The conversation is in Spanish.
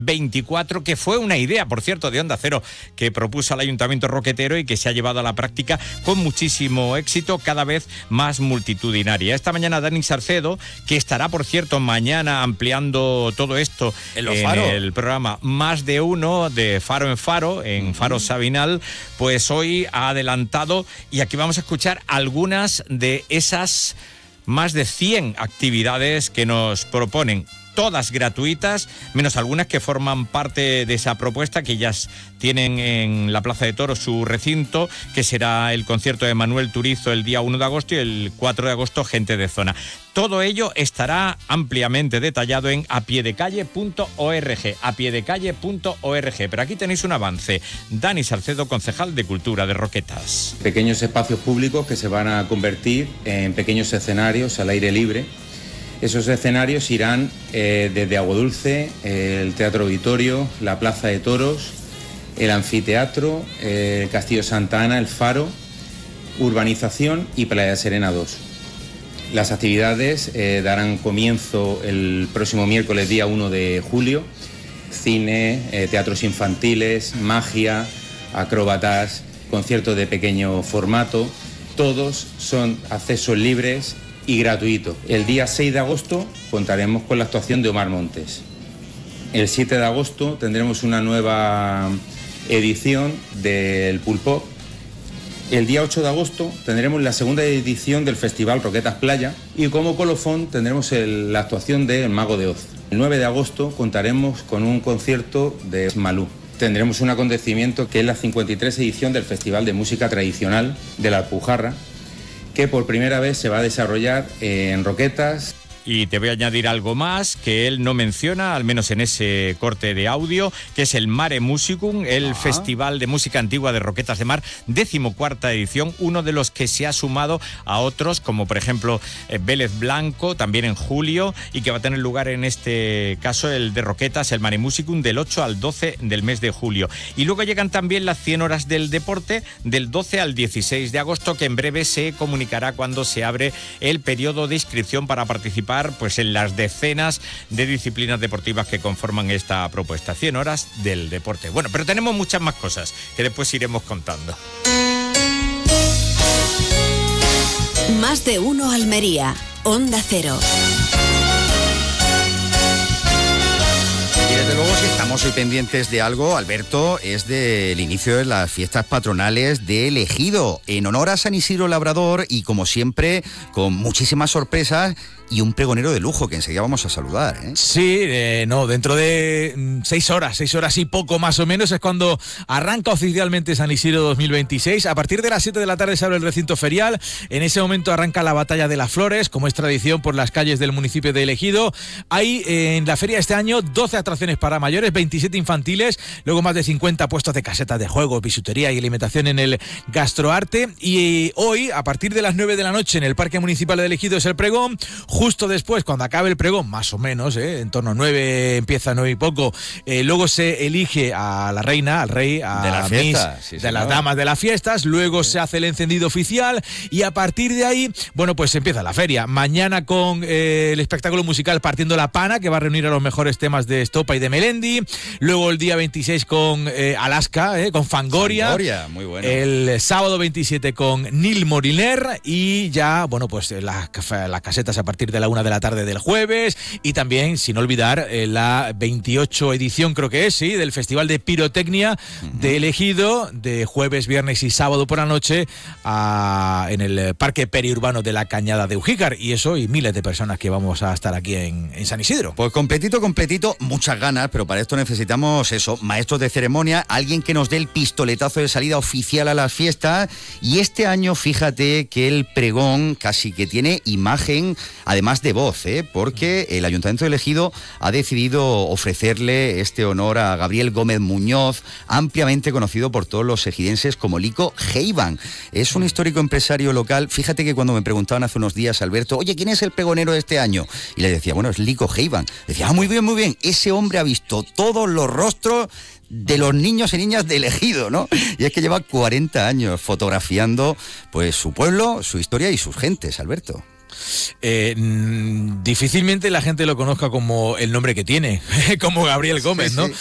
24, que fue una idea, por cierto, de Onda Cero, que propuso al Ayuntamiento roquetero y que se ha llevado a la práctica con muchísimo éxito, cada vez más multitudinaria. Esta mañana Dani Salcedo, que estará, por cierto, mañana ampliando todo esto en el programa Más de Uno, de Faro en Faro, en Faro Sabinal, pues hoy ha adelantado, y aquí vamos a escuchar algunas de esas más de 100 actividades que nos proponen, todas gratuitas, menos algunas que forman parte de esa propuesta, que ya tienen en la Plaza de Toros su recinto, que será el concierto de Manuel Turizo el día 1 de agosto y el 4 de agosto Gente de Zona. Todo ello estará ampliamente detallado en apiedecalle.org, apiedecalle.org. Pero aquí tenéis un avance. Dani Salcedo, concejal de Cultura de Roquetas. Pequeños espacios públicos que se van a convertir en pequeños escenarios al aire libre. Esos escenarios irán desde Aguadulce, el Teatro Auditorio, la Plaza de Toros, el Anfiteatro, el Castillo Santa Ana, el Faro, Urbanización y Playa Serena 2. Las actividades darán comienzo el próximo miércoles, día 1 de julio. Cine, teatros infantiles, magia, acróbatas, conciertos de pequeño formato. Todos son accesos libres y gratuito. El día 6 de agosto contaremos con la actuación de Omar Montes. El 7 de agosto tendremos una nueva edición del Pulpop. El día 8 de agosto tendremos la segunda edición del Festival Roquetas Playa y como colofón tendremos la actuación de El Mago de Oz. El 9 de agosto contaremos con un concierto de Malú. Tendremos un acontecimiento que es la 53 edición del Festival de Música Tradicional de la Alpujarra, que por primera vez se va a desarrollar en Roquetas. Y te voy a añadir algo más que él no menciona, al menos en ese corte de audio, que es el Mare Musicum, el Festival de Música Antigua de Roquetas de Mar, 14ª edición, uno de los que se ha sumado a otros, como por ejemplo Vélez Blanco, también en julio, y que va a tener lugar en este caso el de Roquetas, el Mare Musicum, del 8 al 12 del mes de julio. Y luego llegan también las 100 horas del deporte, del 12 al 16 de agosto, que en breve se comunicará cuando se abre el periodo de inscripción para participar pues en las decenas de disciplinas deportivas que conforman esta propuesta. 100 horas del deporte. Bueno, pero tenemos muchas más cosas que después iremos contando. Más de Uno Almería, Onda Cero. Y desde luego, si estamos hoy pendientes de algo, Alberto, es del inicio de las fiestas patronales de El Ejido, en honor a San Isidro Labrador y, como siempre, con muchísimas sorpresas y un pregonero de lujo que enseguida vamos a saludar, ¿eh? Sí, dentro de 6 horas y poco más o menos es cuando arranca oficialmente San Isidro 2026. A partir de las 7 de la tarde se abre el recinto ferial. En ese momento arranca la Batalla de las Flores, como es tradición por las calles del municipio de El Ejido. Hay en la feria este año 12 atracciones para mayores, 27 infantiles, luego más de 50 puestos de casetas de juegos, bisutería y alimentación en el gastroarte. Y hoy, a partir de las 9 de la noche en el Parque Municipal de El Ejido es el pregón. Justo después, cuando acabe el pregón, más o menos, en torno a 9, empieza 9 y poco, luego se elige a la reina, al rey, a de la fiesta, de las damas de las fiestas, luego se hace el encendido oficial y a partir de ahí, bueno, pues empieza la feria. Mañana con el espectáculo musical Partiendo la Pana, que va a reunir a los mejores temas de Estopa y de Melendi. Luego el día 26 con Alaska, con Fangoria. Fangoria, muy bueno. El sábado 27 con Nil Moriner y ya, bueno, pues las casetas a partir de la 1 de la tarde del jueves y también, sin olvidar, la 28 edición, creo que es, sí, del Festival de Pirotecnia de El Ejido, de jueves, viernes y sábado por la noche en el Parque Periurbano de la Cañada de Ujícar. Y eso, y miles de personas que vamos a estar aquí en San Isidro. Pues completito, muchas ganas, pero para esto necesitamos eso, maestros de ceremonia, alguien que nos dé el pistoletazo de salida oficial a las fiestas. Y este año, fíjate que el pregón casi que tiene imagen, además de voz, porque el Ayuntamiento de El Ejido ha decidido ofrecerle este honor a Gabriel Gómez Muñoz, ampliamente conocido por todos los ejidenses como Lico Heiban. Es un histórico empresario local. Fíjate que cuando me preguntaban hace unos días, Alberto, oye, ¿quién es el pregonero de este año? Y le decía, bueno, es Lico Heiban. Decía, muy bien, ese hombre ha visto todos los rostros de los niños y niñas de El Ejido, ¿no? Y es que lleva 40 años fotografiando pues su pueblo, su historia y sus gentes, Alberto. difícilmente la gente lo conozca como el nombre que tiene, como Gabriel Gómez, ¿no? Sí.